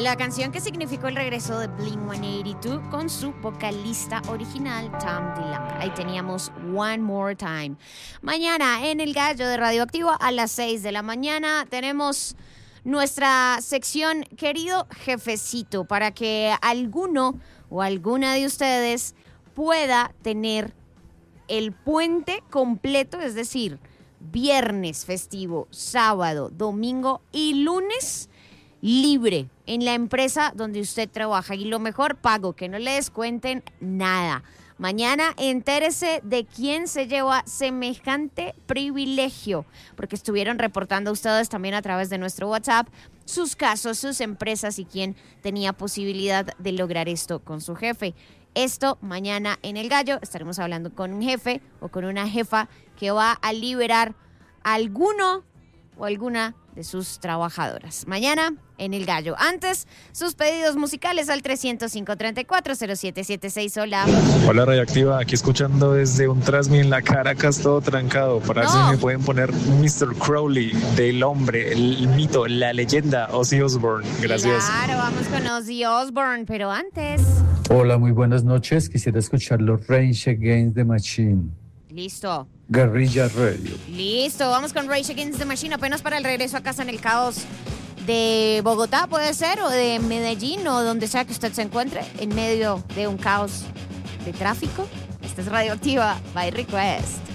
La canción que significó el regreso de Blink-182 con su vocalista original, Tom DeLonge. Ahí teníamos One More Time. Mañana en El Gallo de Radioactivo a las 6 de la mañana tenemos nuestra sección Querido Jefecito, para que alguno o alguna de ustedes pueda tener el puente completo, es decir, viernes festivo, sábado, domingo y lunes libre en la empresa donde usted trabaja, y lo mejor, pago, que no le descuenten nada. Mañana entérese de quién se lleva semejante privilegio, porque estuvieron reportando ustedes también a través de nuestro WhatsApp sus casos, sus empresas y quién tenía posibilidad de lograr esto con su jefe. Esto mañana en El Gallo estaremos hablando con un jefe o con una jefa que va a liberar a alguno o alguna de sus trabajadoras. Mañana en El Gallo. Antes, sus pedidos musicales al 305-340776. Hola. Hola, Radioactiva. Aquí escuchando desde un Transmi en la Caracas, todo trancado. Para ver si me pueden poner Mr. Crowley, del hombre, el mito, la leyenda, Ozzy Osbourne. Gracias. Claro, vamos con Ozzy Osbourne, pero antes... Hola, muy buenas noches. Quisiera escuchar los Rage Against the Machine. Listo. Guerrilla Radio. Listo, vamos con Rage Against the Machine, apenas para el regreso a casa en el caos de Bogotá, puede ser, o de Medellín, o donde sea que usted se encuentre, en medio de un caos de tráfico. Esta es Radioactiva by Request.